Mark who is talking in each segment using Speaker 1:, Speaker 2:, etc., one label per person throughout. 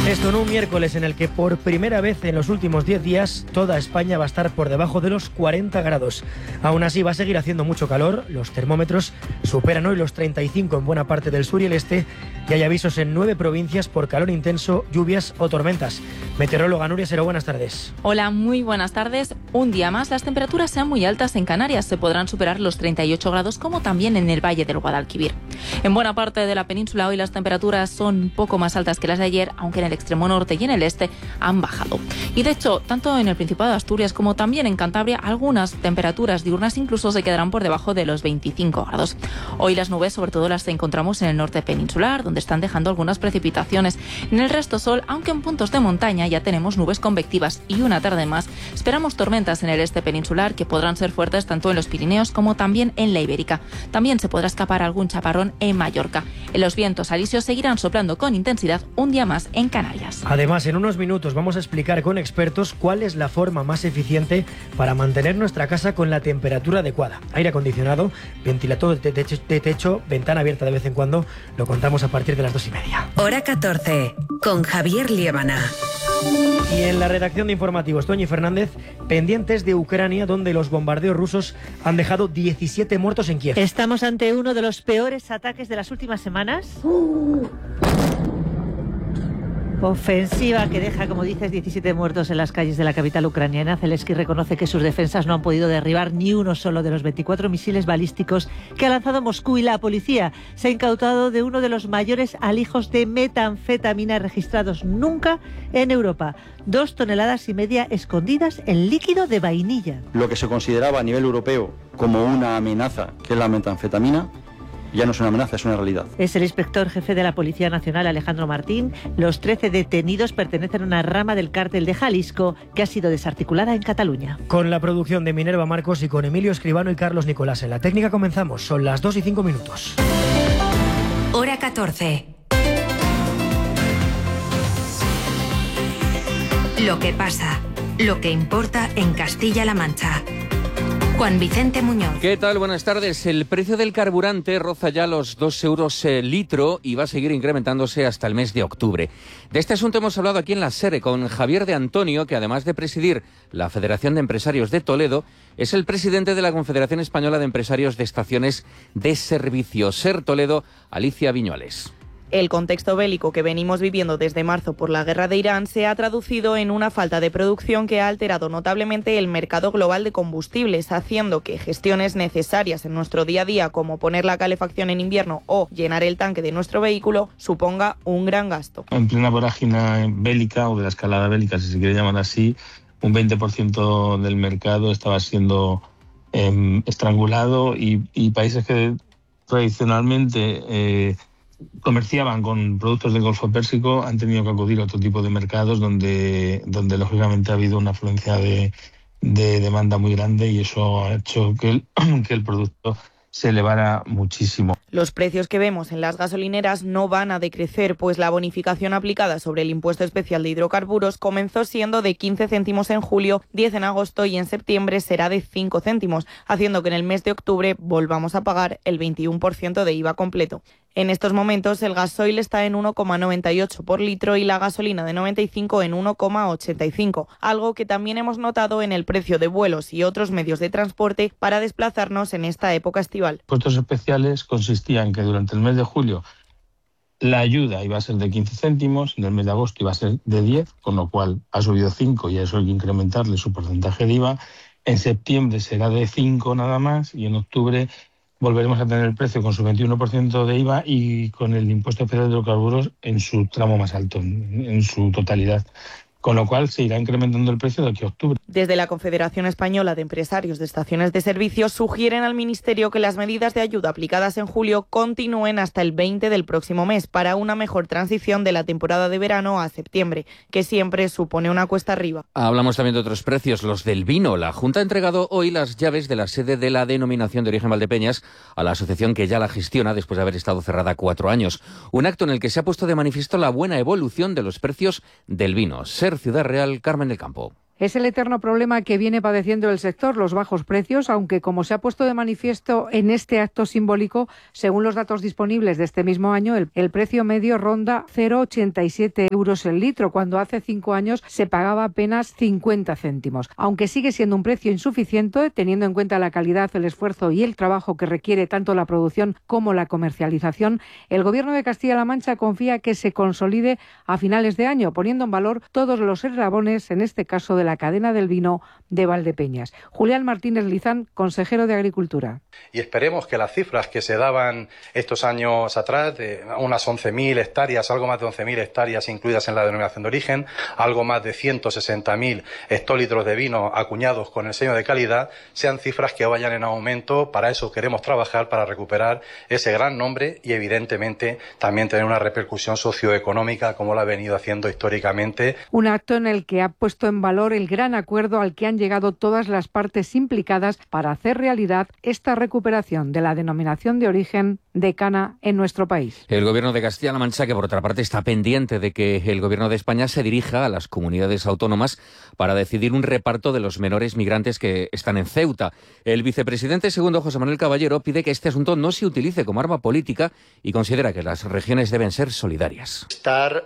Speaker 1: Esto en un miércoles en el que por primera vez en los últimos 10 días toda España va a estar por debajo de los 40 grados. Aún así va a seguir haciendo mucho calor, los termómetros superan hoy los 35 en buena parte del sur y el este y hay avisos en 9 provincias por calor intenso, lluvias o tormentas. Meteoróloga Nuria Sero, buenas tardes.
Speaker 2: Hola, muy buenas tardes. Un día más las temperaturas sean muy altas en Canarias, se podrán superar los 38 grados como también en el Valle del Guadalquivir. En buena parte de la península hoy las temperaturas son un poco más altas que las de ayer, aunque en el extremo norte y en el este han bajado. Y de hecho, tanto en el Principado de Asturias como también en Cantabria, algunas temperaturas diurnas incluso se quedarán por debajo de los 25 grados. Hoy las nubes sobre todo las encontramos en el norte peninsular, donde están dejando algunas precipitaciones. En el resto sol, aunque en puntos de montaña ya tenemos nubes convectivas y una tarde más esperamos tormentas en el este peninsular que podrán ser fuertes tanto en los Pirineos como también en la Ibérica. También se podrá escapar algún chaparrón en Mallorca. Los vientos alisios seguirán soplando con intensidad un día más en Canarias.
Speaker 1: Además, en unos minutos vamos a explicar con expertos cuál es la forma más eficiente para mantener nuestra casa con la temperatura adecuada. Aire acondicionado, ventilador de techo, ventana abierta de vez en cuando. Lo contamos a partir de las 2:30.
Speaker 3: Hora 14, con Javier Liébana.
Speaker 1: Y en la redacción de informativos, Toñi Fernández, pendientes de Ucrania, donde los bombardeos rusos han dejado 17 muertos en Kiev.
Speaker 4: Estamos ante uno de los peores ataques de las últimas semanas. Ofensiva que deja, como dices, 17 muertos en las calles de la capital ucraniana. Zelensky reconoce que sus defensas no han podido derribar ni uno solo de los 24 misiles balísticos que ha lanzado Moscú, y la policía se ha incautado de uno de los mayores alijos de metanfetamina registrados nunca en Europa. 2,5 toneladas escondidas en líquido de vainilla.
Speaker 5: Lo que se consideraba a nivel europeo como una amenaza, que es la metanfetamina, ya no es una amenaza, es una realidad.
Speaker 4: Es el inspector jefe de la Policía Nacional, Alejandro Martín. Los 13 detenidos pertenecen a una rama del cártel de Jalisco que ha sido desarticulada en Cataluña.
Speaker 1: Con la producción de Minerva Marcos y con Emilio Escribano y Carlos Nicolás en la técnica comenzamos. Son las 2:05.
Speaker 3: Hora 14. Lo que pasa, lo que importa en Castilla-La Mancha. Juan Vicente Muñoz.
Speaker 6: ¿Qué tal? Buenas tardes. El precio del carburante roza ya los 2 euros el litro y va a seguir incrementándose hasta el mes de octubre. De este asunto hemos hablado aquí en la SERE con Javier de Antonio, que además de presidir la Federación de Empresarios de Toledo, es el presidente de la Confederación Española de Empresarios de Estaciones de Servicio. SER Toledo, Alicia Viñuales.
Speaker 7: El contexto bélico que venimos viviendo desde marzo por la guerra de Irán se ha traducido en una falta de producción que ha alterado notablemente el mercado global de combustibles, haciendo que gestiones necesarias en nuestro día a día, como poner la calefacción en invierno o llenar el tanque de nuestro vehículo, suponga un gran gasto.
Speaker 8: En plena vorágine bélica, o de la escalada bélica, si se quiere llamar así, un 20% del mercado estaba siendo estrangulado y países que tradicionalmente comerciaban con productos del Golfo Pérsico han tenido que acudir a otro tipo de mercados donde lógicamente ha habido una afluencia de demanda muy grande, y eso ha hecho que el producto se elevara muchísimo.
Speaker 7: Los precios que vemos en las gasolineras no van a decrecer, pues la bonificación aplicada sobre el impuesto especial de hidrocarburos comenzó siendo de 15 céntimos en julio, 10 en agosto y en septiembre será de 5 céntimos, haciendo que en el mes de octubre volvamos a pagar el 21% de IVA completo. En estos momentos el gasoil está en 1,98 por litro y la gasolina de 95 en 1,85, algo que también hemos notado en el precio de vuelos y otros medios de transporte para desplazarnos en esta época estival.
Speaker 8: Puestos especiales consistían en que durante el mes de julio la ayuda iba a ser de 15 céntimos, en el mes de agosto iba a ser de 10, con lo cual ha subido 5 y a eso hay que incrementarle su porcentaje de IVA. En septiembre será de 5 nada más y en octubre volveremos a tener el precio con su 21% de IVA y con el impuesto especial de hidrocarburos en su tramo más alto, en su totalidad. Con lo cual se irá incrementando el precio de aquí a octubre.
Speaker 7: Desde la Confederación Española de Empresarios de Estaciones de Servicio sugieren al Ministerio que las medidas de ayuda aplicadas en julio continúen hasta el 20 del próximo mes para una mejor transición de la temporada de verano a septiembre, que siempre supone una cuesta arriba.
Speaker 6: Hablamos también de otros precios, los del vino. La Junta ha entregado hoy las llaves de la sede de la Denominación de Origen Valdepeñas a la asociación que ya la gestiona después de haber estado cerrada 4 años. Un acto en el que se ha puesto de manifiesto la buena evolución de los precios del vino. SER Ciudad Real, Carmen del Campo.
Speaker 9: Es el eterno problema que viene padeciendo el sector, los bajos precios, aunque como se ha puesto de manifiesto en este acto simbólico, según los datos disponibles de este mismo año, el precio medio ronda 0,87 euros el litro, cuando hace 5 años se pagaba apenas 50 céntimos. Aunque sigue siendo un precio insuficiente, teniendo en cuenta la calidad, el esfuerzo y el trabajo que requiere tanto la producción como la comercialización, el Gobierno de Castilla-La Mancha confía que se consolide a finales de año, poniendo en valor todos los eslabones, en este caso de la cadena del vino de Valdepeñas. Julián Martínez Lizán, consejero de Agricultura.
Speaker 10: Y esperemos que las cifras que se daban estos años atrás, de unas 11.000 hectáreas, algo más de 11.000 hectáreas incluidas en la denominación de origen, algo más de 160.000 hectolitros de vino acuñados con el sello de calidad, sean cifras que vayan en aumento. Para eso queremos trabajar, para recuperar ese gran nombre y evidentemente también tener una repercusión socioeconómica como lo ha venido haciendo históricamente.
Speaker 9: Un acto en el que ha puesto en valor el gran acuerdo al que han llegado todas las partes implicadas para hacer realidad esta recuperación de la denominación de origen de cana en nuestro país.
Speaker 6: El Gobierno de Castilla-La Mancha, que por otra parte está pendiente de que el Gobierno de España se dirija a las comunidades autónomas para decidir un reparto de los menores migrantes que están en Ceuta. El vicepresidente segundo, José Manuel Caballero, pide que este asunto no se utilice como arma política y considera que las regiones deben ser solidarias.
Speaker 11: Estar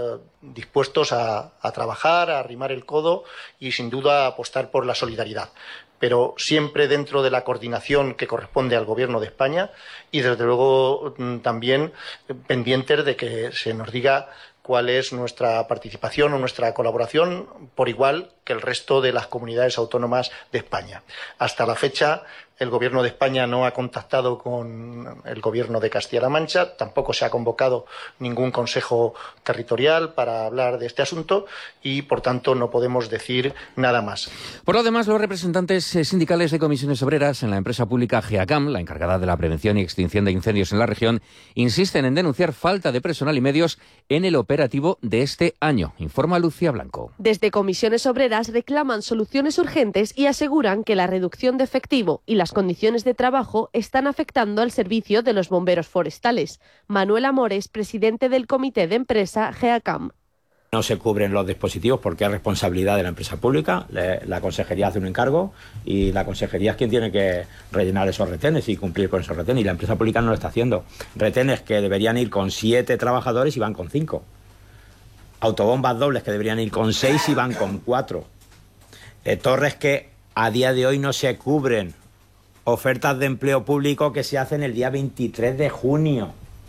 Speaker 11: dispuestos a trabajar, a arrimar el codo y sin duda apostar por la solidaridad, pero siempre dentro de la coordinación que corresponde al Gobierno de España y desde luego también pendientes de que se nos diga cuál es nuestra participación o nuestra colaboración por igual que el resto de las comunidades autónomas de España. Hasta la fecha, el Gobierno de España no ha contactado con el Gobierno de Castilla-La Mancha, tampoco se ha convocado ningún consejo territorial para hablar de este asunto y, por tanto, no podemos decir nada más.
Speaker 6: Por lo demás, los representantes sindicales de comisiones obreras en la empresa pública GEACAM, la encargada de la prevención y extinción de incendios en la región, insisten en denunciar falta de personal y medios en el operativo de este año, informa Lucía Blanco.
Speaker 12: Desde comisiones obreras reclaman soluciones urgentes y aseguran que la reducción de efectivo y las condiciones de trabajo están afectando al servicio de los bomberos forestales. Manuel Amores, presidente del comité de empresa GEACAM.
Speaker 13: No se cubren los dispositivos porque es responsabilidad de la empresa pública. La consejería hace un encargo y la consejería es quien tiene que rellenar esos retenes y cumplir con esos retenes. Y la empresa pública no lo está haciendo. Retenes que deberían ir con 7 trabajadores y van con 5. Autobombas dobles que deberían ir con 6 y van con 4. Torres que a día de hoy no se cubren. Ofertas de empleo público que se hacen el día 23 de junio.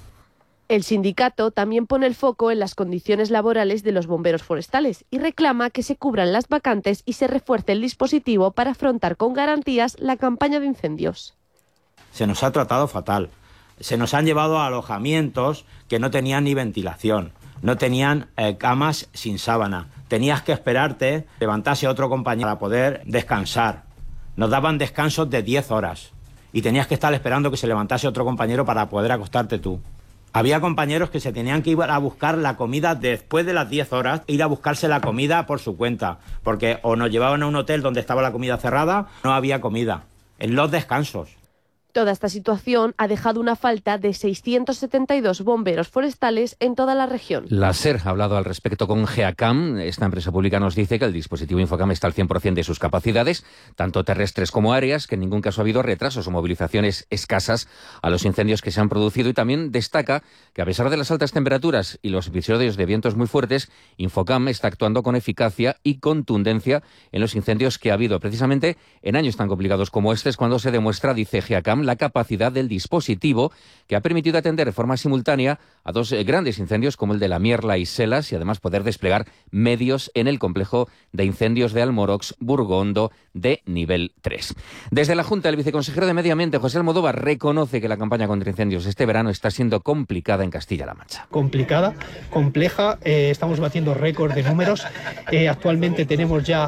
Speaker 12: El sindicato también pone el foco en las condiciones laborales de los bomberos forestales y reclama que se cubran las vacantes y se refuerce el dispositivo para afrontar con garantías la campaña de incendios.
Speaker 13: Se nos ha tratado fatal. Se nos han llevado a alojamientos que no tenían ni ventilación, no tenían camas sin sábana. Tenías que esperarte, levantase otro compañero para poder descansar. Nos daban descansos de 10 horas y tenías que estar esperando que se levantase otro compañero para poder acostarte tú. Había compañeros que se tenían que ir a buscar la comida después de las 10 horas, ir a buscarse la comida por su cuenta, porque o nos llevaban a un hotel donde estaba la comida cerrada, no había comida, en los descansos.
Speaker 12: Toda esta situación ha dejado una falta de 672 bomberos forestales en toda la región.
Speaker 6: La SER ha hablado al respecto con GEACAM. Esta empresa pública nos dice que el dispositivo Infocam está al 100% de sus capacidades, tanto terrestres como aéreas, que en ningún caso ha habido retrasos o movilizaciones escasas a los incendios que se han producido. Y también destaca que a pesar de las altas temperaturas y los episodios de vientos muy fuertes, Infocam está actuando con eficacia y contundencia en los incendios que ha habido. Precisamente en años tan complicados como este es cuando se demuestra, dice GEACAM, la capacidad del dispositivo que ha permitido atender de forma simultánea a 2 grandes incendios como el de La Mierla y Selas y además poder desplegar medios en el complejo de incendios de Almorox, Burgondo de nivel 3. Desde la Junta, el viceconsejero de Medio Ambiente, José Almodóvar, reconoce que la campaña contra incendios este verano está siendo complicada en Castilla-La Mancha.
Speaker 14: Complicada, compleja, estamos batiendo récord de números. Actualmente tenemos ya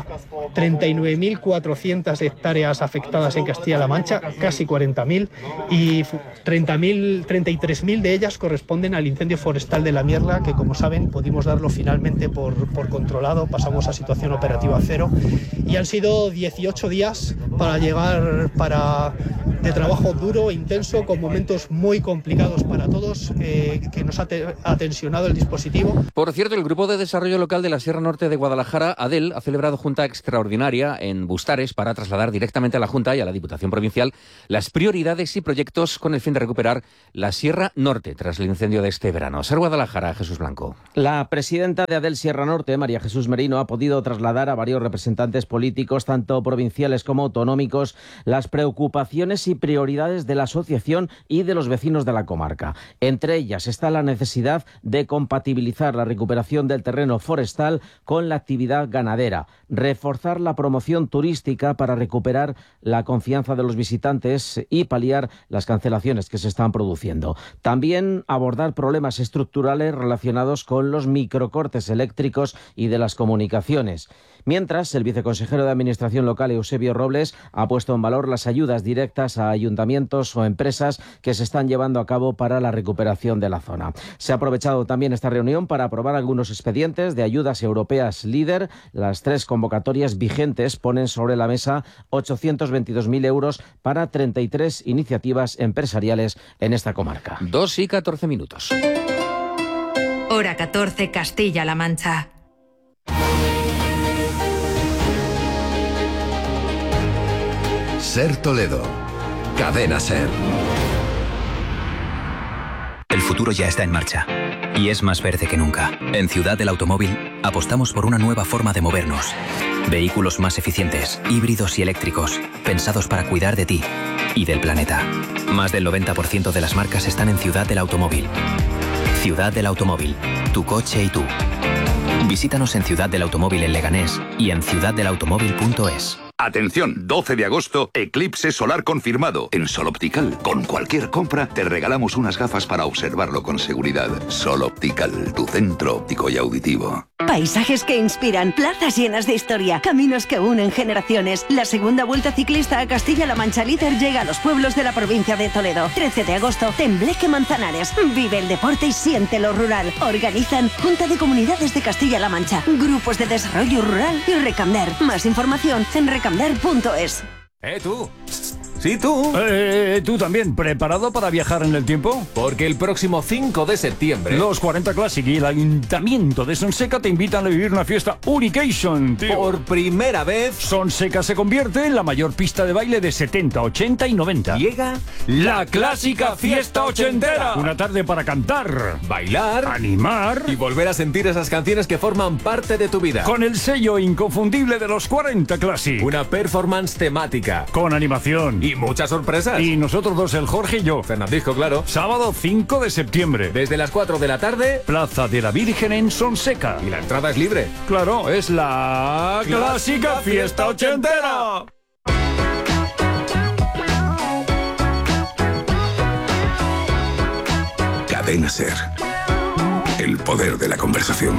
Speaker 14: 39.400 hectáreas afectadas en Castilla-La Mancha, casi 40.000, y 33.000 de ellas corresponden al incendio forestal de La Mierla, que como saben pudimos darlo finalmente por controlado, pasamos a situación operativa cero y han sido 18 días para de trabajo duro e intenso, con momentos muy complicados para todos, que nos ha tensionado el dispositivo.
Speaker 6: Por cierto, el Grupo de Desarrollo Local de la Sierra Norte de Guadalajara, ADEL, ha celebrado junta extraordinaria en Bustares para trasladar directamente a la Junta y a la Diputación Provincial las prioridades y proyectos con el fin de recuperar la Sierra Norte tras el incendio de este verano. Ser Guadalajara, Jesús Blanco.
Speaker 15: La presidenta de ADEL Sierra Norte, María Jesús Merino, ha podido trasladar a varios representantes políticos, tanto provinciales como autonómicos, las preocupaciones y prioridades de la asociación y de los vecinos de la comarca. Entre ellas está la necesidad de compatibilizar la recuperación del terreno forestal con la actividad ganadera, reforzar la promoción turística para recuperar la confianza de los visitantes y paliar las cancelaciones que se están produciendo. También abordar problemas estructurales relacionados con los microcortes eléctricos y de las comunicaciones. Mientras, el viceconsejero de Administración Local, Eusebio Robles, ha puesto en valor las ayudas directas a ayuntamientos o empresas que se están llevando a cabo para la recuperación de la zona. Se ha aprovechado también esta reunión para aprobar algunos expedientes de ayudas europeas LEADER. Las 3 convocatorias vigentes ponen sobre la mesa 822.000 euros para 33 iniciativas empresariales en esta comarca.
Speaker 6: 2:14.
Speaker 3: Hora 14, Castilla-La Mancha.
Speaker 16: Ser Toledo. Cadena Ser.
Speaker 17: El futuro ya está en marcha y es más verde que nunca. En Ciudad del Automóvil apostamos por una nueva forma de movernos. Vehículos más eficientes, híbridos y eléctricos, pensados para cuidar de ti y del planeta. Más del 90% de las marcas están en Ciudad del Automóvil. Ciudad del Automóvil, tu coche y tú. Visítanos en Ciudad del Automóvil en Leganés y en ciudaddelautomóvil.es.
Speaker 16: Atención, 12 de agosto, eclipse solar confirmado en Sol Optical. Con cualquier compra te regalamos unas gafas para observarlo con seguridad. Sol Optical, tu centro óptico y auditivo.
Speaker 18: Paisajes que inspiran, plazas llenas de historia, caminos que unen generaciones. La segunda Vuelta Ciclista a Castilla-La Mancha Líder llega a los pueblos de la provincia de Toledo. 13 de agosto, Tembleque Manzanares. Vive el deporte y siente lo rural. Organizan Junta de Comunidades de Castilla-La Mancha, Grupos de Desarrollo Rural y Recamder. Más información en recamder.es.
Speaker 19: Tú. Sí, tú. ¿Tú también preparado para viajar en el tiempo? Porque el próximo 5 de septiembre... Los 40 Classic y el Ayuntamiento de Sonseca te invitan a vivir una fiesta Unication, tío. Por primera vez... Sonseca se convierte en la mayor pista de baile de 70, 80 y 90. Llega la clásica fiesta ochentera. Una tarde para cantar, bailar, animar... y volver a sentir esas canciones que forman parte de tu vida. Con el sello inconfundible de los 40 Classic. Una performance temática. Con animación. Y muchas sorpresas. Y nosotros dos, el Jorge y yo. Fernandisco, claro. Sábado 5 de septiembre. Desde las 4 de la tarde. Plaza de la Virgen en Sonseca. Y la entrada es libre. Claro, es la clásica fiesta ochentera.
Speaker 16: Cadena Ser. El poder de la conversación.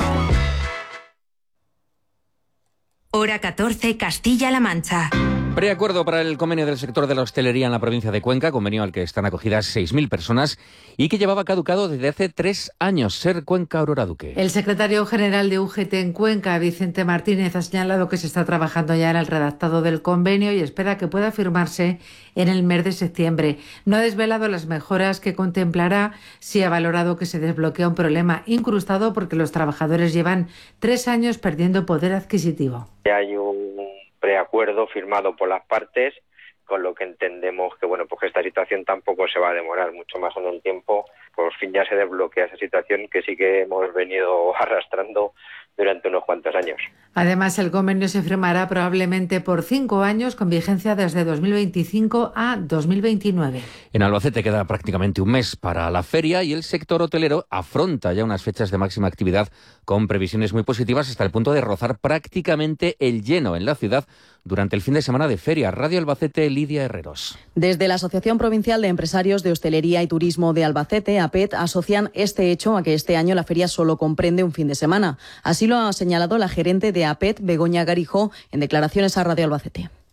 Speaker 3: Hora 14, Castilla-La Mancha.
Speaker 6: Preacuerdo para el convenio del sector de la hostelería en la provincia de Cuenca, convenio al que están acogidas 6.000 personas y que llevaba caducado desde hace 3 años. Ser Cuenca, Aurora Duque.
Speaker 9: El secretario general de UGT en Cuenca, Vicente Martínez, ha señalado que se está trabajando ya en el redactado del convenio y espera que pueda firmarse en el mes de septiembre. No ha desvelado las mejoras que contemplará, sí ha valorado que se desbloquea un problema incrustado porque los trabajadores llevan 3 años perdiendo poder adquisitivo.
Speaker 20: Hay un preacuerdo firmado por las partes, con lo que entendemos que que esta situación tampoco se va a demorar mucho más en el tiempo. Por fin ya se desbloquea esa situación que sí que hemos venido arrastrando durante unos cuantos años.
Speaker 9: Además, el convenio se firmará probablemente por 5 años, con vigencia desde 2025 a 2029.
Speaker 6: En Albacete queda prácticamente un mes para la feria y el sector hotelero afronta ya unas fechas de máxima actividad con previsiones muy positivas hasta el punto de rozar prácticamente el lleno en la ciudad durante el fin de semana de feria. Radio Albacete, Lidia Herreros.
Speaker 21: Desde la Asociación Provincial de Empresarios de Hostelería y Turismo de Albacete, APET, asocian este hecho a que este año la feria solo comprende un fin de semana. Así lo ha señalado la gerente de APET, Begoña Garijó, en declaraciones a Radio Albacete.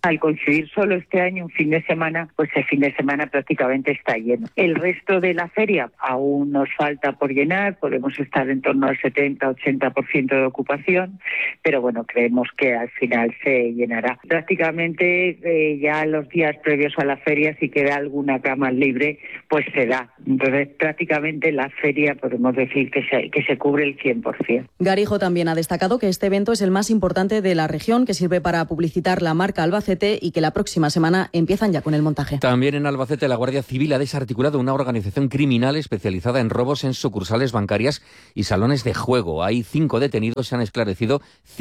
Speaker 2: Al coincidir solo este año un fin de semana, pues el fin de semana prácticamente está lleno. El resto de la feria aún nos falta por llenar, podemos estar en torno al 70-80% de ocupación, pero bueno, creemos que al final se llenará. Prácticamente ya los días previos a la feria, si queda alguna cama libre, pues se da. Entonces prácticamente la feria podemos decir que se cubre el 100%.
Speaker 21: Garijo también ha destacado que este evento es el más importante de la región, que sirve para publicitar la marca Albacete y que la próxima semana empiezan ya con el montaje.
Speaker 6: También en Albacete la Guardia Civil ha desarticulado una organización criminal especializada en robos en sucursales bancarias y salones de juego. Hay 5 detenidos, se han esclarecido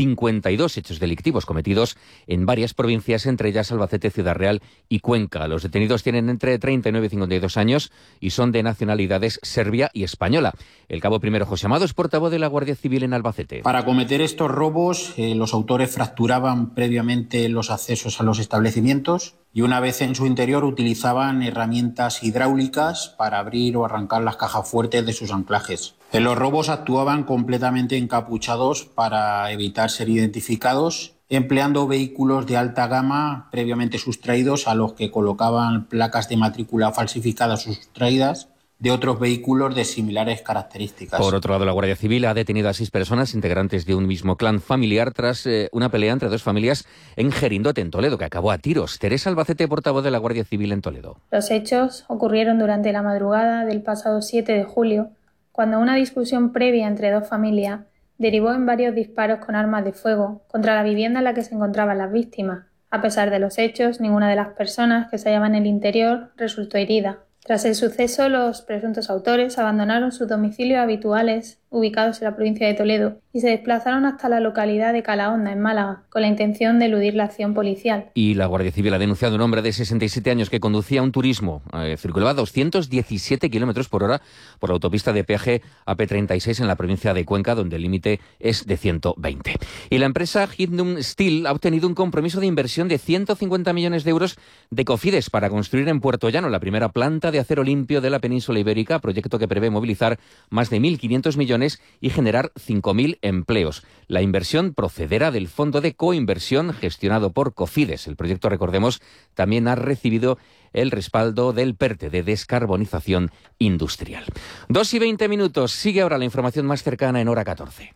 Speaker 6: 52 hechos delictivos cometidos en varias provincias, entre ellas Albacete, Ciudad Real y Cuenca. Los detenidos tienen entre 39 y 52 años y son de nacionalidades serbia y española. El cabo primero José Amado es portavoz de la Guardia Civil en Albacete.
Speaker 22: Para cometer estos robos, los autores fracturaban previamente los accesos a los establecimientos y una vez en su interior utilizaban herramientas hidráulicas para abrir o arrancar las cajas fuertes de sus anclajes. En los robos actuaban completamente encapuchados para evitar ser identificados, empleando vehículos de alta gama previamente sustraídos a los que colocaban placas de matrícula falsificadas o sustraídas de otros vehículos de similares características.
Speaker 6: Por otro lado, la Guardia Civil ha detenido a 6 personas integrantes de un mismo clan familiar tras una pelea entre 2 familias en Jerindote, en Toledo, que acabó a tiros. Teresa Albacete, portavoz de la Guardia Civil en Toledo.
Speaker 23: Los hechos ocurrieron durante la madrugada del pasado 7 de julio, cuando una discusión previa entre 2 familias derivó en varios disparos con armas de fuego contra la vivienda en la que se encontraban las víctimas. A pesar de los hechos, ninguna de las personas que se hallaban en el interior resultó herida. Tras el suceso, los presuntos autores abandonaron sus domicilios habituales, ubicados en la provincia de Toledo, y se desplazaron hasta la localidad de Calahonda, en Málaga, con la intención de eludir la acción policial.
Speaker 6: Y la Guardia Civil ha denunciado a un hombre de 67 años que conducía un turismo. Circulaba a 217 kilómetros por hora por la autopista de peaje AP36 en la provincia de Cuenca, donde el límite es de 120. Y la empresa Hindum Steel ha obtenido un compromiso de inversión de 150 millones de euros de Cofides para construir en Puerto Llano la primera planta de acero limpio de la península ibérica, proyecto que prevé movilizar más de 1.500 millones y generar 5.000 empleos. La inversión procederá del Fondo de Coinversión gestionado por Cofides. El proyecto, recordemos, también ha recibido el respaldo del PERTE, de descarbonización industrial. 2:20. Sigue ahora la información más cercana en hora 14.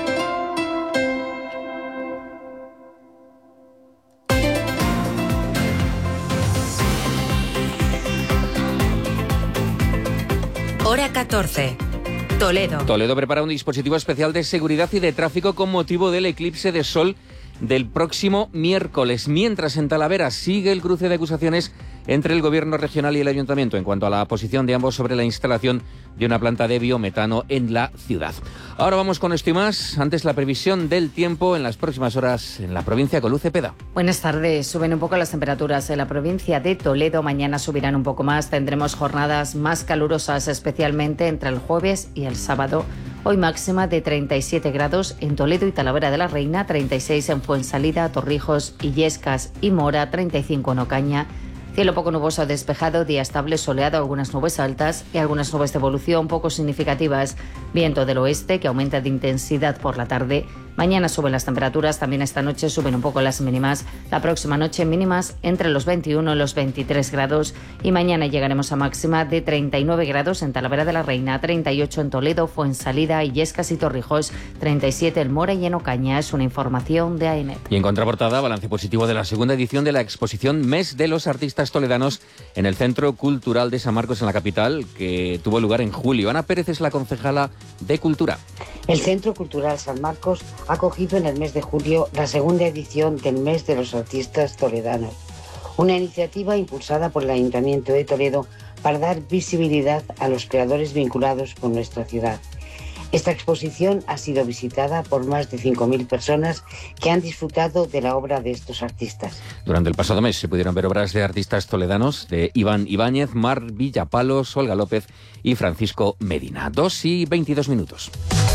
Speaker 3: Hora 14. Toledo.
Speaker 6: Toledo prepara un dispositivo especial de seguridad y de tráfico con motivo del eclipse de sol del próximo miércoles. Mientras en Talavera sigue el cruce de acusaciones entre el gobierno regional y el ayuntamiento en cuanto a la posición de ambos sobre la instalación de una planta de biometano en la ciudad. Ahora vamos con esto y más. Antes, la previsión del tiempo en las próximas horas en la provincia con Luz Cepeda.
Speaker 24: Buenas tardes. Suben un poco las temperaturas en la provincia de Toledo. Mañana subirán un poco más. Tendremos jornadas más calurosas, especialmente entre el jueves y el sábado. Hoy máxima de 37 grados en Toledo y Talavera de la Reina, 36 en Fuensalida, Torrijos, Illescas y Mora, 35 en Ocaña. Cielo poco nuboso despejado, día estable soleado, algunas nubes altas y algunas nubes de evolución poco significativas. Viento del oeste que aumenta de intensidad por la tarde. Mañana suben las temperaturas, también esta noche suben un poco las mínimas. La próxima noche mínimas entre los 21 y los 23 grados y mañana llegaremos a máxima de 39 grados en Talavera de la Reina, 38 en Toledo, Fuensalida, Illescas y Torrijos, 37 en Mora y en Ocaña. Es una información de AEMET.
Speaker 6: Y en contraportada, balance positivo de la segunda edición de la exposición Mes de los Artistas Toledanos en el Centro Cultural de San Marcos en la capital, que tuvo lugar en julio. Ana Pérez es la concejala de Cultura.
Speaker 25: El Centro Cultural San Marcos ha acogido en el mes de julio la segunda edición del Mes de los Artistas Toledanos, una iniciativa impulsada por el Ayuntamiento de Toledo para dar visibilidad a los creadores vinculados con nuestra ciudad. Esta exposición ha sido visitada por más de 5.000 personas que han disfrutado de la obra de estos artistas.
Speaker 6: Durante el pasado mes se pudieron ver obras de artistas toledanos de Iván Ibáñez, Mar Villapalos, Olga López y Francisco Medina. 2:22.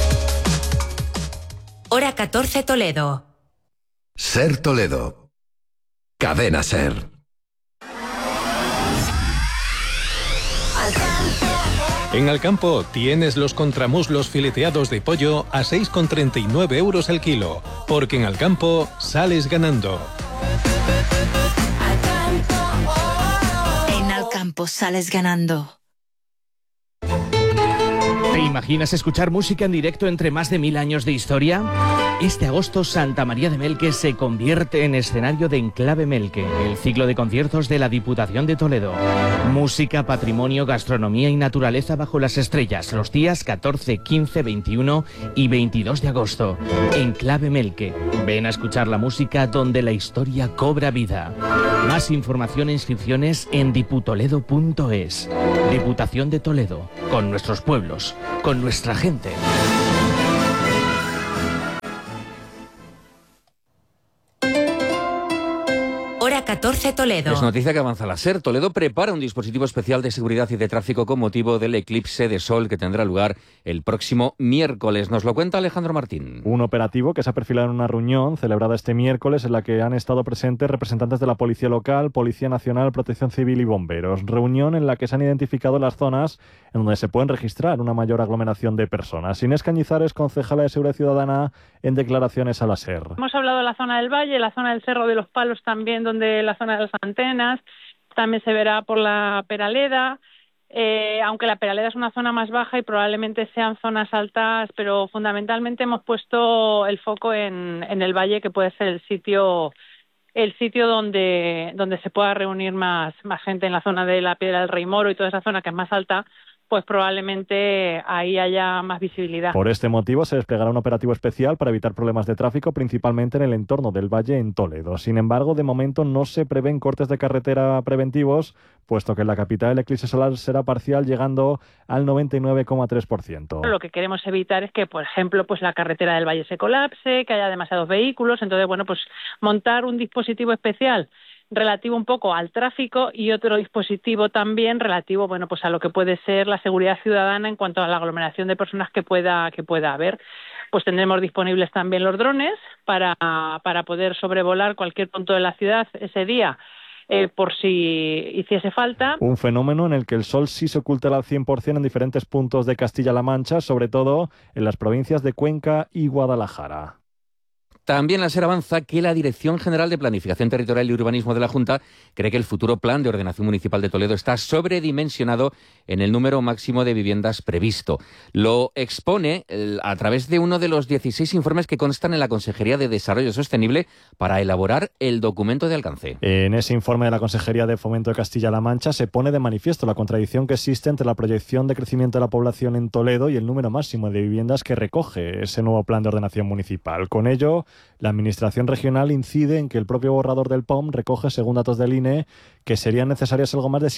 Speaker 3: Hora 14 Toledo.
Speaker 26: Ser Toledo. Cadena Ser. En Alcampo tienes los contramuslos fileteados de pollo a 6,39 euros el kilo, porque en Alcampo sales ganando.
Speaker 1: tiempo sales ganando.
Speaker 4: ¿Te imaginas escuchar música en directo entre más de 1000 años de historia? Este agosto Santa María de Melque se convierte en escenario de Enclave Melque, el ciclo de conciertos de la Diputación de Toledo. Música, patrimonio, gastronomía y naturaleza bajo las estrellas, los días 14, 15, 21 y 22 de agosto. Enclave Melque. Ven a escuchar la música donde la historia cobra vida. Más información e inscripciones en diputoledo.es. Diputación de Toledo. Con nuestros pueblos, con nuestra gente.
Speaker 3: Hora 14 Toledo.
Speaker 6: Es noticia que avanza la SER. Toledo prepara un dispositivo especial de seguridad y de tráfico con motivo del eclipse de sol que tendrá lugar el próximo miércoles. Nos lo cuenta Alejandro Martín.
Speaker 5: Un operativo que se ha perfilado en una reunión celebrada este miércoles en la que han estado presentes representantes de la Policía Local, Policía Nacional, Protección Civil y Bomberos. Reunión en la que se han identificado las zonas en donde se pueden registrar una mayor aglomeración de personas. Inés Cañizares, concejala de Seguridad Ciudadana, en declaraciones a la SER.
Speaker 7: Hemos hablado de la zona del Valle, la zona del Cerro de los Palos también, donde la zona de las antenas, también se verá por la Peraleda, aunque la Peraleda es una zona más baja y probablemente sean zonas altas, pero fundamentalmente hemos puesto el foco en el Valle, que puede ser el sitio donde se pueda reunir más gente, en la zona de la Piedra del Rey Moro y toda esa zona que es más alta, pues probablemente ahí haya más visibilidad.
Speaker 5: Por este motivo se desplegará un operativo especial para evitar problemas de tráfico, principalmente en el entorno del Valle en Toledo. Sin embargo, de momento no se prevén cortes de carretera preventivos, puesto que en la capital el eclipse solar será parcial, llegando al 99,3%.
Speaker 7: Lo que queremos evitar es que, por ejemplo, pues la carretera del Valle se colapse, que haya demasiados vehículos. Entonces, bueno, pues montar un dispositivo especial relativo un poco al tráfico y otro dispositivo también relativo, bueno, pues a lo que puede ser la seguridad ciudadana en cuanto a la aglomeración de personas que pueda haber. Pues tendremos disponibles también los drones para poder sobrevolar cualquier punto de la ciudad ese día, por si hiciese falta.
Speaker 5: Un fenómeno en el que el sol sí se ocultará al 100% en diferentes puntos de Castilla-La Mancha, sobre todo en las provincias de Cuenca y Guadalajara.
Speaker 6: También la SER avanza que la Dirección General de Planificación Territorial y Urbanismo de la Junta cree que el futuro Plan de Ordenación Municipal de Toledo está sobredimensionado en el número máximo de viviendas previsto. Lo expone a través de uno de los 16 informes que constan en la Consejería de Desarrollo Sostenible para elaborar el documento de alcance.
Speaker 5: En ese informe de la Consejería de Fomento de Castilla-La Mancha se pone de manifiesto la contradicción que existe entre la proyección de crecimiento de la población en Toledo y el número máximo de viviendas que recoge ese nuevo Plan de Ordenación Municipal. Con ello, la Administración regional incide en que el propio borrador del POM recoge, según datos del INE, que serían necesarias algo más de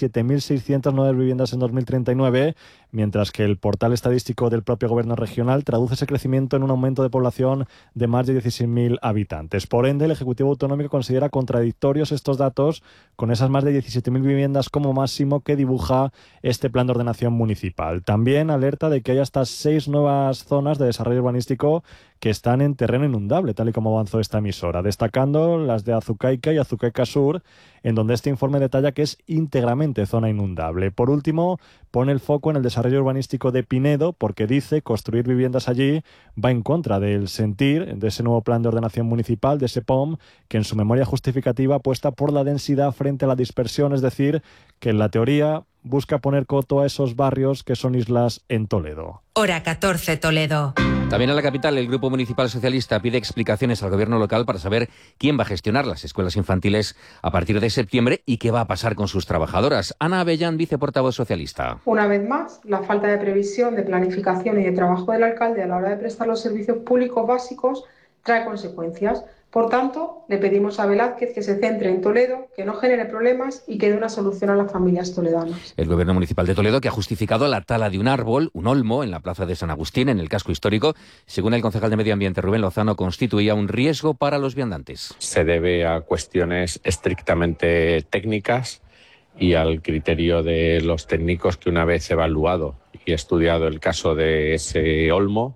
Speaker 5: 7.609 viviendas en 2039, mientras que el portal estadístico del propio Gobierno regional traduce ese crecimiento en un aumento de población de más de 16.000 habitantes. Por ende, el Ejecutivo Autonómico considera contradictorios estos datos con esas más de 17.000 viviendas como máximo que dibuja este Plan de Ordenación Municipal. También alerta de que hay hasta 6 nuevas zonas de desarrollo urbanístico que están en terreno inundable, tal y como avanzó esta emisora, destacando las de Azucaica y Azucaica Sur, en donde este informe detalla que es íntegramente zona inundable. Por último, pone el foco en el desarrollo urbanístico de Pinedo, porque dice construir viviendas allí va en contra del sentir de ese nuevo Plan de Ordenación Municipal, de ese POM, que en su memoria justificativa apuesta por la densidad frente a la dispersión, es decir, que en la teoría busca poner coto a esos barrios que son islas en Toledo.
Speaker 3: Hora 14 Toledo.
Speaker 6: También en la capital, el Grupo Municipal Socialista pide explicaciones al Gobierno local para saber quién va a gestionar las escuelas infantiles a partir de septiembre y qué va a pasar con sus trabajadoras. Ana Avellán, viceportavoz socialista.
Speaker 8: Una vez más, la falta de previsión, de planificación y de trabajo del alcalde a la hora de prestar los servicios públicos básicos trae consecuencias. Por tanto, le pedimos a Velázquez que se centre en Toledo, que no genere problemas y que dé una solución a las familias toledanas.
Speaker 6: El Gobierno Municipal de Toledo, que ha justificado la tala de un árbol, un olmo, en la plaza de San Agustín, en el casco histórico, según el concejal de Medio Ambiente, Rubén Lozano, constituía un riesgo para los viandantes.
Speaker 10: Se debe a cuestiones estrictamente técnicas y al criterio de los técnicos que, una vez evaluado y estudiado el caso de ese olmo,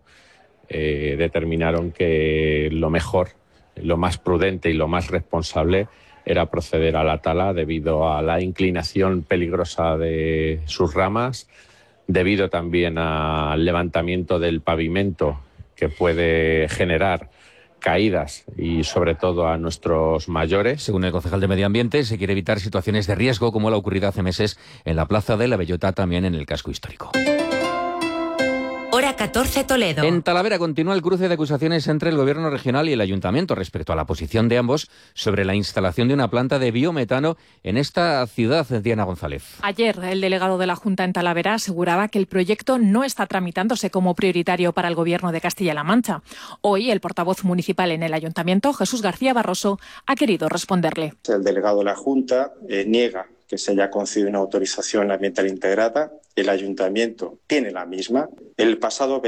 Speaker 10: determinaron que lo mejor, lo más prudente y lo más responsable era proceder a la tala debido a la inclinación peligrosa de sus ramas, debido también al levantamiento del pavimento que puede generar caídas y sobre todo a nuestros mayores.
Speaker 6: Según el concejal de Medio Ambiente, se quiere evitar situaciones de riesgo como la ocurrida hace meses en la Plaza de la Bellota, también en el casco histórico.
Speaker 3: Hora 14 Toledo.
Speaker 6: En Talavera continúa el cruce de acusaciones entre el Gobierno regional y el Ayuntamiento respecto a la posición de ambos sobre la instalación de una planta de biometano en esta ciudad. Diana González.
Speaker 1: Ayer, el delegado de la Junta en Talavera aseguraba que el proyecto no está tramitándose como prioritario para el Gobierno de Castilla-La Mancha. Hoy, el portavoz municipal en el Ayuntamiento, Jesús García Barroso, ha querido responderle.
Speaker 11: El delegado de la Junta niega que se haya concedido una autorización ambiental integrada. El Ayuntamiento tiene la misma el pasado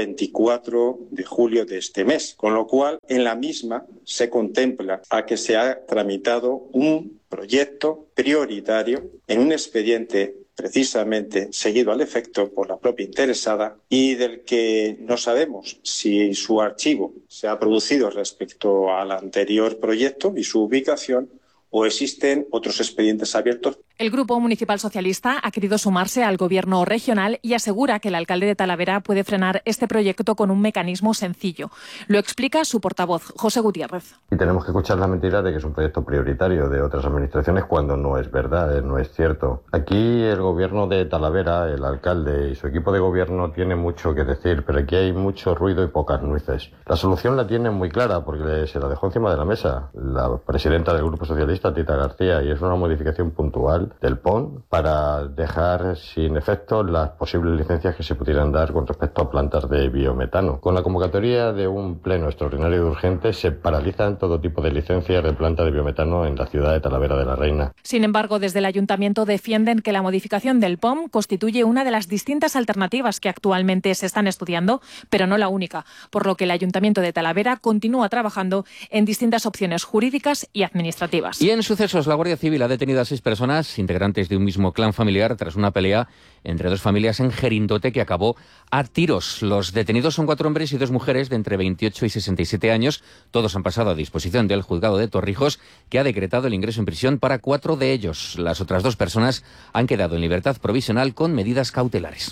Speaker 11: 24 de julio de este mes, con lo cual en la misma se contempla a que se ha tramitado un proyecto prioritario en un expediente precisamente seguido al efecto por la propia interesada y del que no sabemos si su archivo se ha producido respecto al anterior proyecto y su ubicación o existen otros expedientes abiertos.
Speaker 1: El Grupo Municipal Socialista ha querido sumarse al Gobierno regional y asegura que el alcalde de Talavera puede frenar este proyecto con un mecanismo sencillo. Lo explica su portavoz, José Gutiérrez.
Speaker 12: Y tenemos que escuchar la mentira de que es un proyecto prioritario de otras administraciones cuando no es verdad, no es cierto. Aquí el Gobierno de Talavera, el alcalde y su equipo de gobierno tiene mucho que decir, pero aquí hay mucho ruido y pocas nueces. La solución la tienen muy clara porque se la dejó encima de la mesa la presidenta del Grupo Socialista, Tita García, y es una modificación puntual del PON para dejar sin efecto las posibles licencias que se pudieran dar con respecto a plantas de biometano. Con la convocatoria de un pleno extraordinario de urgente se paralizan todo tipo de licencias de planta de biometano en la ciudad de Talavera de la Reina.
Speaker 1: Sin embargo, desde el Ayuntamiento defienden que la modificación del POM constituye una de las distintas alternativas que actualmente se están estudiando, pero no la única, por lo que el Ayuntamiento de Talavera continúa trabajando en distintas opciones jurídicas y administrativas.
Speaker 6: Y en sucesos, la Guardia Civil ha detenido a 6 personas integrantes de un mismo clan familiar tras una pelea entre 2 familias en Gerindote que acabó a tiros. Los detenidos son 4 hombres y 2 mujeres de entre 28 y 67 años. Todos han pasado a disposición del juzgado de Torrijos, que ha decretado el ingreso en prisión para 4 de ellos. Las otras 2 personas han quedado en libertad provisional con medidas cautelares.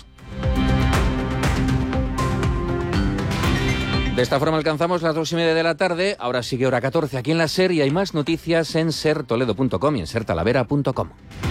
Speaker 6: De esta forma alcanzamos las 2:30 de la tarde. Ahora sigue hora 14 aquí en la SER y hay más noticias en sertoledo.com y en sertalavera.com.